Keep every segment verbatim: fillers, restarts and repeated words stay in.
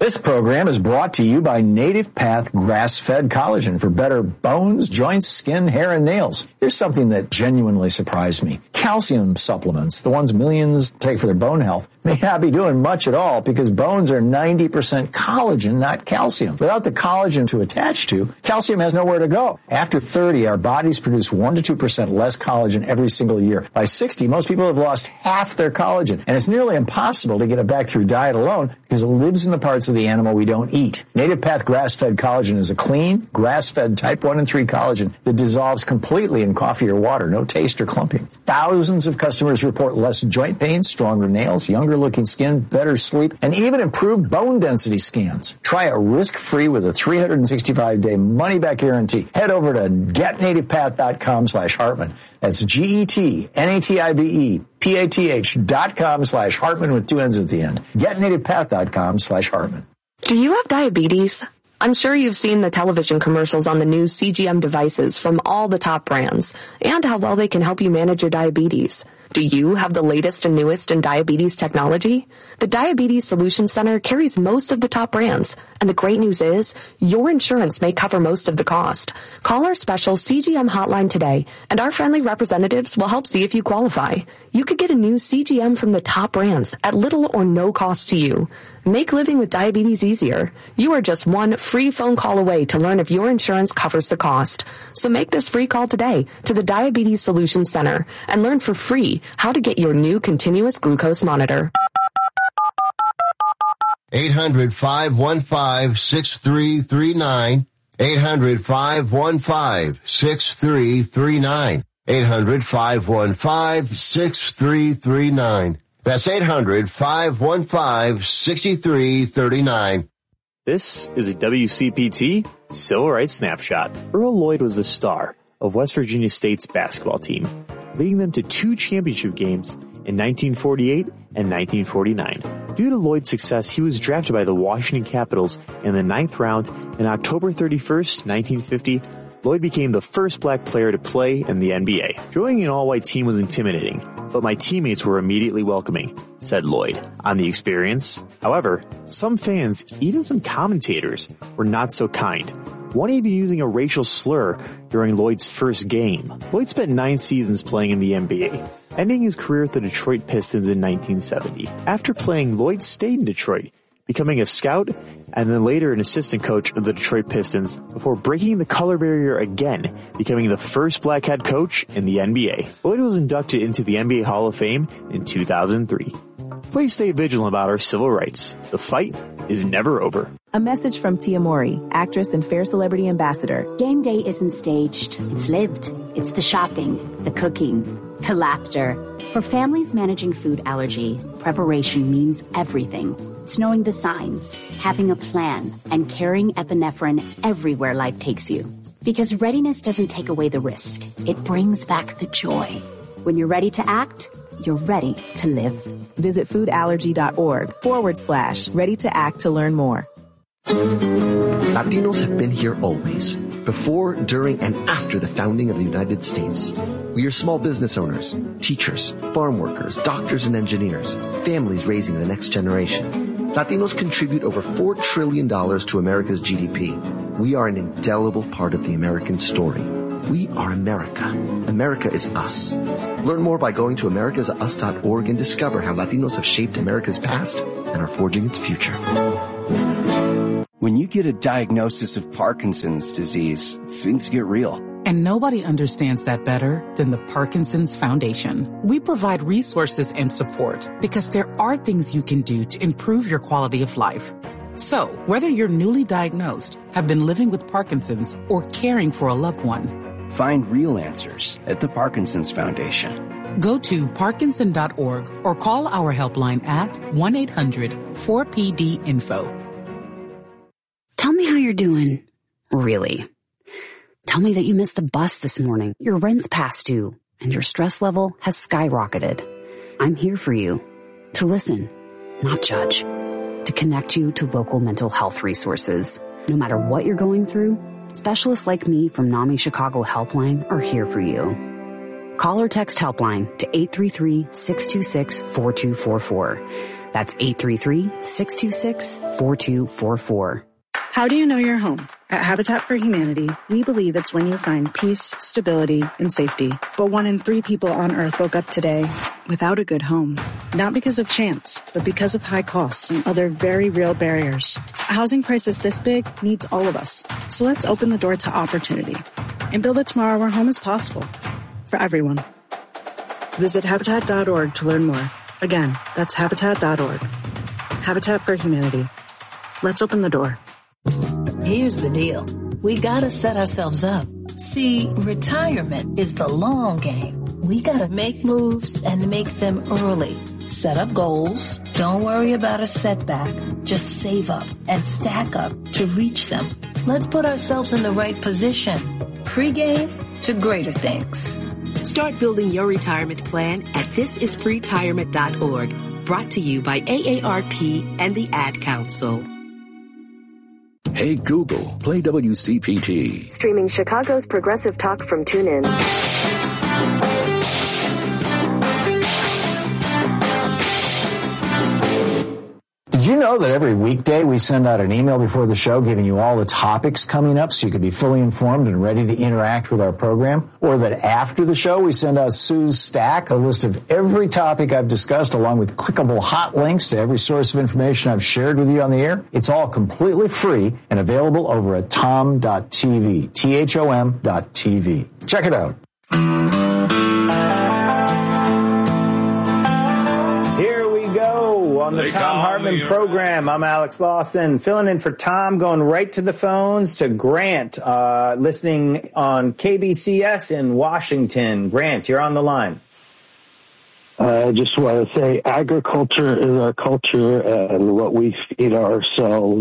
This program is brought to you by Native Path Grass-Fed Collagen for better bones, joints, skin, hair, and nails. Here's something that genuinely surprised me. Calcium supplements, the ones millions take for their bone health, may not be doing much at all because bones are ninety percent collagen, not calcium. Without the collagen to attach to, calcium has nowhere to go. After thirty, our bodies produce one to two percent less collagen every single year. By sixty, most people have lost half their collagen, and it's nearly impossible to get it back through diet alone because it lives in the parts of the animal we don't eat. Native Path Grass-Fed Collagen is a clean, grass-fed type one and three collagen that dissolves completely in coffee or water, no taste or clumping. Thousands of customers report less joint pain, stronger nails, younger-looking skin, better sleep, and even improved bone density scans. Try it risk-free with a three hundred sixty-five day money-back guarantee. Head over to getnativepath.com slash Hartman. That's G-E-T-N-A-T-I-V-E P-A-T-H dot com slash Hartman with two N's at the end. Getnativepath.com slash Hartman. Do you have diabetes? I'm sure you've seen the television commercials on the new C G M devices from all the top brands and how well they can help you manage your diabetes. Do you have the latest and newest in diabetes technology? The Diabetes Solutions Center carries most of the top brands, and the great news is your insurance may cover most of the cost. Call our special C G M hotline today, and our friendly representatives will help see if you qualify. You could get a new C G M from the top brands at little or no cost to you. Make living with diabetes easier. You are just one free phone call away to learn if your insurance covers the cost. So make this free call today to the Diabetes Solutions Center and learn for free how to get your new continuous glucose monitor. eight hundred, five one five, six three three nine. eight hundred, five one five, six three three nine. eight hundred, five one five, six three three nine. That's eight hundred, five one five, six three three nine. This is a W C P T Civil Rights Snapshot. Earl Lloyd was the star of West Virginia State's basketball team, leading them to two championship games in nineteen forty-eight and nineteen forty-nine. Due to Lloyd's success, he was drafted by the Washington Capitals in the ninth round, and October thirty-first, nineteen fifty, Lloyd became the first black player to play in the N B A. Joining an all-white team was intimidating, but my teammates were immediately welcoming, said Lloyd on the experience. However, some fans, even some commentators, were not so kind, one even using a racial slur during Lloyd's first game. Lloyd spent nine seasons playing in the N B A, ending his career with the Detroit Pistons in nineteen seventy. After playing, Lloyd stayed in Detroit, becoming a scout and then later an assistant coach of the Detroit Pistons before breaking the color barrier again, becoming the first black head coach in the N B A. Lloyd was inducted into the N B A Hall of Fame in two thousand three. Please stay vigilant about our civil rights. The fight is never over. A message from Tia Mori, actress and Fair Celebrity Ambassador. Game day isn't staged. It's lived. It's the shopping, the cooking, the laughter. For families managing food allergy, preparation means everything. It's knowing the signs, having a plan, and carrying epinephrine everywhere life takes you. Because readiness doesn't take away the risk. It brings back the joy. When you're ready to act, you're ready to live. Visit foodallergy.org forward slash ready to act to learn more. Latinos have been here always, before, during, and after the founding of the United States. We are small business owners, teachers, farm workers, doctors and engineers, families raising the next generation. Latinos contribute over four trillion dollars to America's G D P. We are an indelible part of the American story. We are America. America is us. Learn more by going to americas us dot org and discover how Latinos have shaped America's past and are forging its future. When you get a diagnosis of Parkinson's disease, things get real. And nobody understands that better than the Parkinson's Foundation. We provide resources and support because there are things you can do to improve your quality of life. So, whether you're newly diagnosed, have been living with Parkinson's, or caring for a loved one, find real answers at the Parkinson's Foundation. Go to parkinson dot org or call our helpline at one eight hundred four P D info. Tell me how you're doing. Really. Tell me that you missed the bus this morning, your rent's past due, and your stress level has skyrocketed. I'm here for you. To listen, not judge. To connect you to local mental health resources. No matter what you're going through, specialists like me from NAMI Chicago Helpline are here for you. Call or text Helpline to eight three three, six two six, four two four four. That's eight three three, six two six, four two four four. How do you know you're home? At Habitat for Humanity, we believe it's when you find peace, stability, and safety. But one in three people on Earth woke up today without a good home. Not because of chance, but because of high costs and other very real barriers. A housing crisis this big needs all of us. So let's open the door to opportunity and build a tomorrow where home is possible for everyone. Visit Habitat dot org to learn more. Again, that's Habitat dot org. Habitat for Humanity. Let's open the door. Here's the deal. We gotta set ourselves up. See, retirement is the long game. We gotta make moves and make them early. Set up goals. Don't worry about a setback. Just save up and stack up to reach them. Let's put ourselves in the right position. Pre-game to greater things. Start building your retirement plan at this is retirement dot org. Brought to you by A A R P and the Ad Council. Hey Google, play W C P T. Streaming Chicago's progressive talk from TuneIn. Did you know that every weekday we send out an email before the show giving you all the topics coming up so you can be fully informed and ready to interact with our program? Or that after the show we send out Sue's Stack, a list of every topic I've discussed along with clickable hot links to every source of information I've shared with you on the air? It's all completely free and available over at tom dot t v, T H O M dot T V. Check it out. On the Tom Hartman program, I'm Alex Lawson, filling in for Tom, going right to the phones to Grant, uh, listening on K B C S in Washington. Grant, you're on the line. I just want to say agriculture is our culture, and what we feed ourselves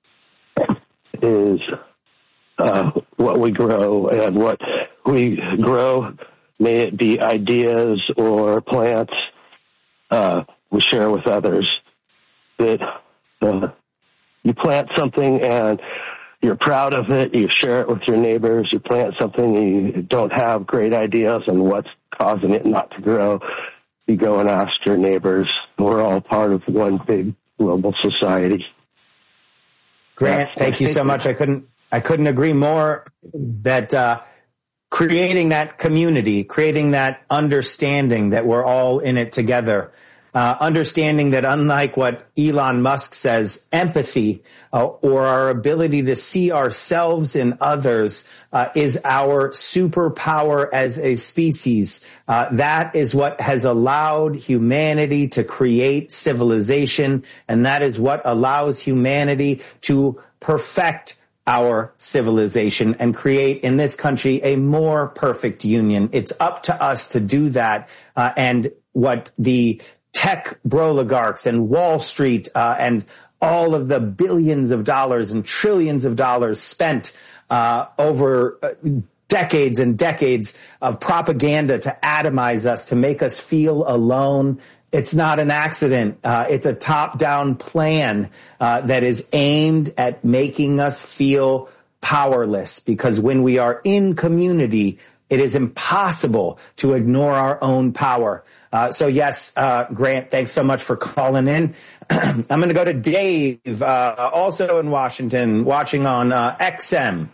is uh, what we grow, and what we grow, may it be ideas or plants, uh, we share with others. That uh, you plant something and you're proud of it, you share it with your neighbors. You plant something and you don't have great ideas on what's causing it not to grow, you go and ask your neighbors. We're all part of one big global society. Grant, thank you so much. I couldn't I couldn't agree more that uh, creating that community, creating that understanding that we're all in it together. Uh, understanding that unlike what Elon Musk says, empathy uh, or our ability to see ourselves in others uh, is our superpower as a species. Uh, that is what has allowed humanity to create civilization, and that is what allows humanity to perfect our civilization and create in this country a more perfect union. It's up to us to do that. Uh, and what the tech broligarchs and Wall Street uh, and all of the billions of dollars and trillions of dollars spent uh, over uh, decades and decades of propaganda to atomize us, to make us feel alone. It's not an accident. Uh, it's a top-down plan uh, that is aimed at making us feel powerless, because when we are in community, it is impossible to ignore our own power. Uh, so yes, uh, Grant, thanks so much for calling in. I'm going to go to Dave, uh, also in Washington, watching on uh, X M.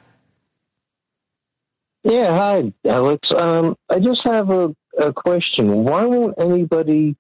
Yeah, hi, Alex. Um, I just have a, a question. Why won't anybody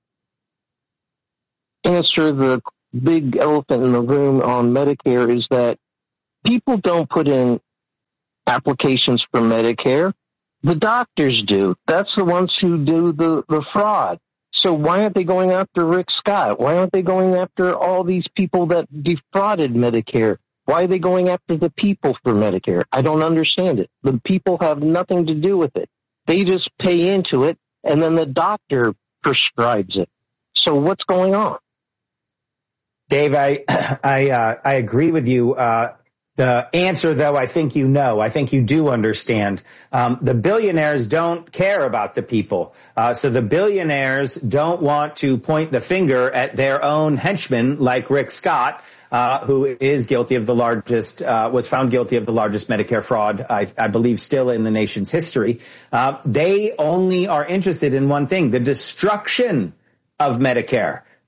answer the big elephant in the room on Medicare? Is that people don't put in applications for Medicare. The doctors do. That's the ones who do the, the fraud. So why aren't they going after Rick Scott? Why aren't they going after all these people that defrauded Medicare? Why are they going after the people for Medicare? I don't understand it. The people have nothing to do with it. They just pay into it, and then the doctor prescribes it. So what's going on? Dave, I I, uh, I agree with you. Uh, The answer, though, I think you know. I think you do understand. Um, the billionaires don't care about the people. Uh, so the billionaires don't want to point the finger at their own henchmen like Rick Scott, uh, who is guilty of the largest, uh, was found guilty of the largest Medicare fraud, I, I believe, still in the nation's history. Uh, they only are interested in one thing, the destruction of Medicare.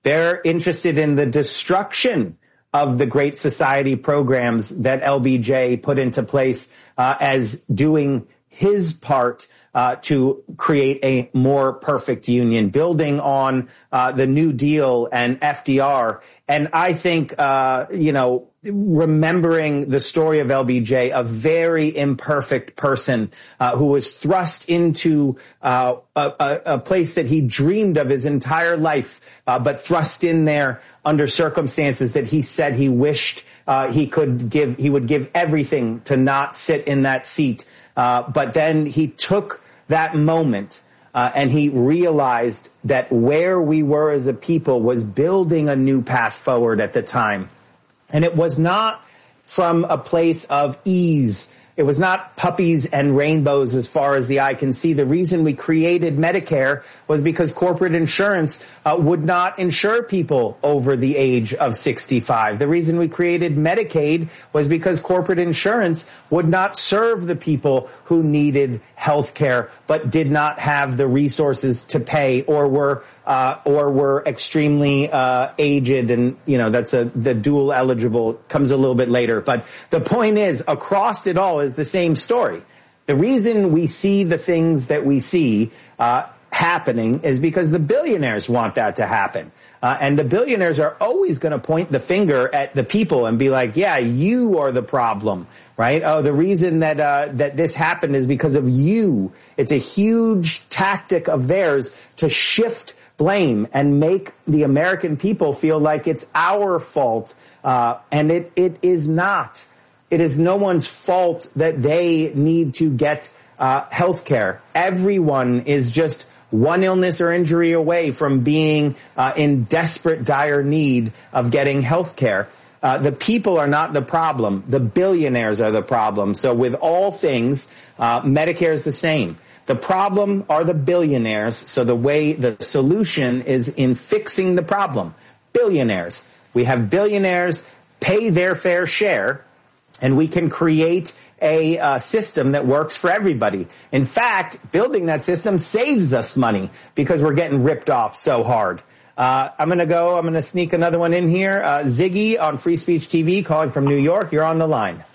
They're interested in the destruction of the Great Society programs that L B J put into place uh, as doing his part uh, to create a more perfect union, building on uh, the New Deal and F D R. And I think, uh, you know, remembering the story of L B J, a very imperfect person uh, who was thrust into uh, a, a place that he dreamed of his entire life, uh, but thrust in there under circumstances that he said he wished uh, he could give, he would give everything to not sit in that seat. Uh, but then he took that moment uh, and he realized that where we were as a people was building a new path forward at the time. And it was not from a place of ease. It was not puppies and rainbows as far as the eye can see. The reason we created Medicare was because corporate insurance uh, would not insure people over the age of sixty-five. The reason we created Medicaid was because corporate insurance would not serve the people who needed health care but did not have the resources to pay or were uh or were extremely uh aged, and you know that's a the dual eligible comes a little bit later. But the point is, across it all is the same story. The reason we see the things that we see uh happening is because the billionaires want that to happen. Uh, and the billionaires are always going to point the finger at the people and be like, yeah, you are the problem, right? Oh, the reason that, uh, that this happened is because of you. It's a huge tactic of theirs to shift blame and make the American people feel like it's our fault. Uh, and it, it is not. It is no one's fault that they need to get, uh, health care. Everyone is just one illness or injury away from being uh, in desperate, dire need of getting health care. Uh, the people are not the problem. The billionaires are the problem. So with all things, uh, Medicare is the same. The problem are the billionaires. So the way the solution is in fixing the problem. Billionaires. We have billionaires pay their fair share, and we can create a uh, system that works for everybody. In fact, building that system saves us money because we're getting ripped off so hard. Uh, I'm going to go, I'm going to sneak another one in here. Uh, Ziggy on Free Speech T V calling from New York. You're on the line.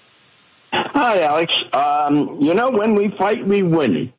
Hi, Alex. Um, you know, when we fight, we win.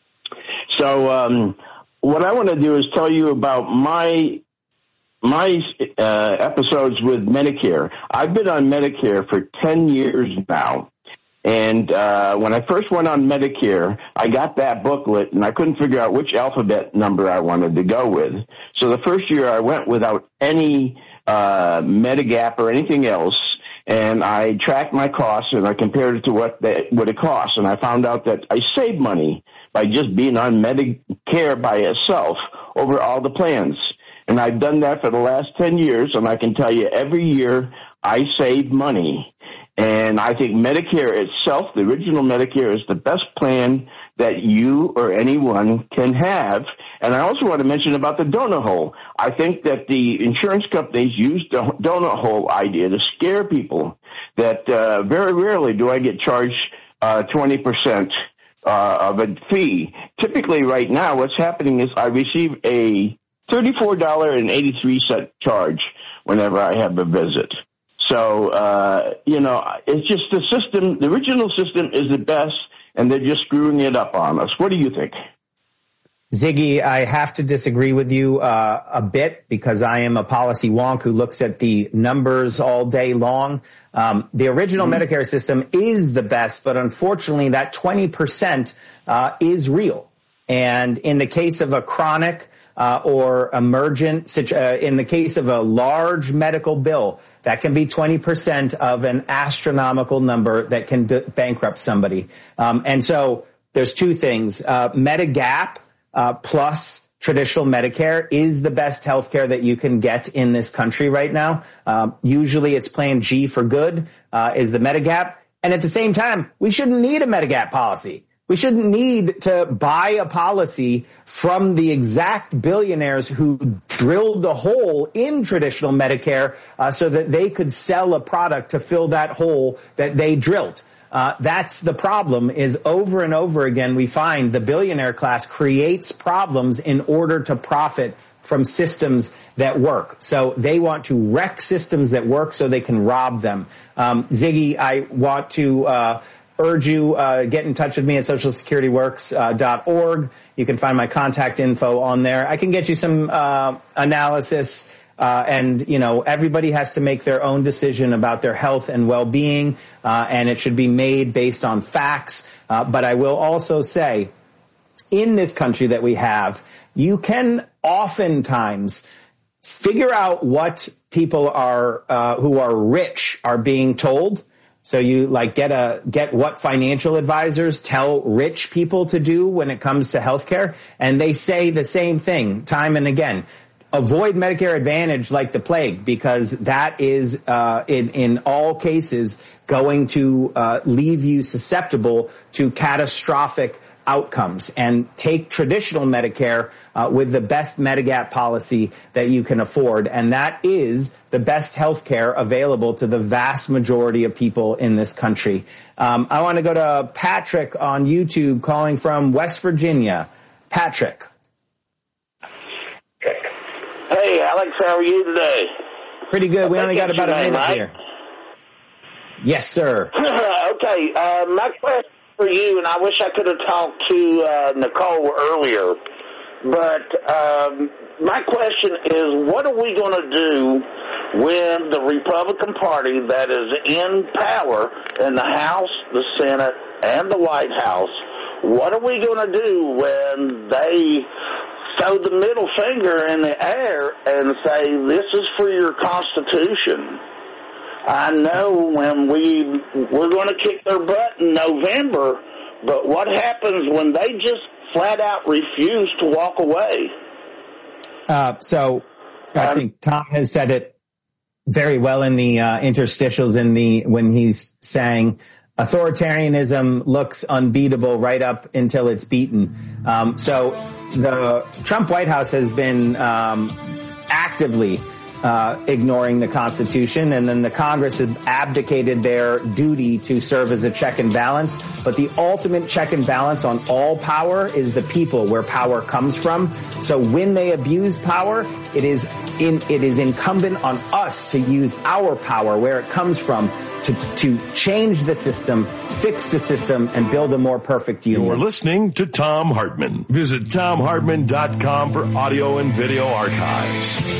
So um, what I want to do is tell you about my my uh, episodes with Medicare. I've been on Medicare for ten years now. And uh when I first went on Medicare, I got that booklet, and I couldn't figure out which alphabet number I wanted to go with. So the first year I went without any uh Medigap or anything else, and I tracked my costs, and I compared it to what the, what it costs, and I found out that I saved money by just being on Medicare by itself over all the plans. And I've done that for the last ten years, and I can tell you every year I save money. And I think Medicare itself, the original Medicare, is the best plan that you or anyone can have. And I also want to mention about the donut hole. I think that the insurance companies use the donut hole idea to scare people that uh, very rarely do I get charged uh, twenty percent uh, of a fee. Typically right now what's happening is I receive a thirty-four dollars and eighty-three cents charge whenever I have a visit. So, uh, you know, it's just the system, the original system is the best, and they're just screwing it up on us. What do you think? Ziggy, I have to disagree with you uh, a bit because I am a policy wonk who looks at the numbers all day long. Um, the original mm-hmm. Medicare system is the best, but unfortunately that twenty percent uh, is real. And in the case of a chronic uh, or emergent, such, uh, in the case of a large medical bill, that can be twenty percent of an astronomical number that can b- bankrupt somebody. Um, and so there's two things. Uh, Medigap uh, plus traditional Medicare is the best healthcare that you can get in this country right now. Um, usually it's Plan G for good uh, is the Medigap. And at the same time, we shouldn't need a Medigap policy. We shouldn't need to buy a policy from the exact billionaires who drilled the hole in traditional Medicare uh, so that they could sell a product to fill that hole that they drilled. Uh, that's the problem, is over and over again we find the billionaire class creates problems in order to profit from systems that work. So they want to wreck systems that work so they can rob them. Um, Ziggy, I want to uh, urge you, uh, get in touch with me at social security works dot org. You can find my contact info on there. I can get you some uh, analysis. Uh, and, you know, everybody has to make their own decision about their health and well-being, uh, and it should be made based on facts. Uh, but I will also say, in this country that we have, you can oftentimes figure out what people are, uh, who are rich are being told. So you like get a, get what financial advisors tell rich people to do when it comes to healthcare. And they say the same thing time and again. Avoid Medicare Advantage like the plague, because that is, uh, in, in all cases going to, uh, leave you susceptible to catastrophic outcomes. And take traditional Medicare, uh, with the best Medigap policy that you can afford. And that is the best health care available to the vast majority of people in this country. Um, I want to go to Patrick on YouTube calling from West Virginia. Patrick. Hey, Alex, how are you today? Pretty good. We only got about a minute right? here. Yes, sir. Okay, uh, my question for you, and I wish I could have talked to uh, Nicole earlier, but um, my question is, what are we going to do when the Republican Party that is in power in the House, the Senate, and the White House, what are we going to do when they throw the middle finger in the air and say, this is for your Constitution? I know when we, we're going to kick their butt in November, but what happens when they just flat out refuse to walk away? Uh, so I think Tom has said it very well in the uh, interstitials in the, when he's saying authoritarianism looks unbeatable right up until it's beaten. Um, so the Trump White House has been um, actively uh, ignoring the Constitution, and then the Congress has abdicated their duty to serve as a check and balance. But the ultimate check and balance on all power is the people, where power comes from. So when they abuse power, it is in, it is incumbent on us to use our power, where it comes from, to, to change the system, fix the system, and build a more perfect union. You're listening to Thom Hartmann. Visit Thom Hartmann dot com for audio and video archives.